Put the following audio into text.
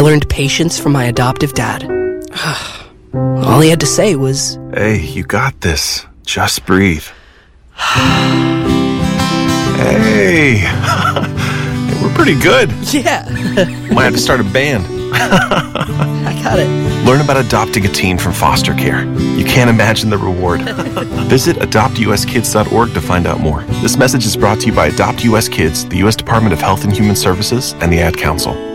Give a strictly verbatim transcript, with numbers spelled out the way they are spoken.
learned patience from my adoptive dad. All he had to say was, "Hey, you got this. Just breathe." Hey, we're pretty good. Yeah. Might have to start a band. I got it. Learn about adopting a teen from foster care. You can't imagine the reward. Visit adopt u s kids dot org to find out more. This message is brought to you by Adopt U S Kids, the U S Department of Health and Human Services, and the Ad Council.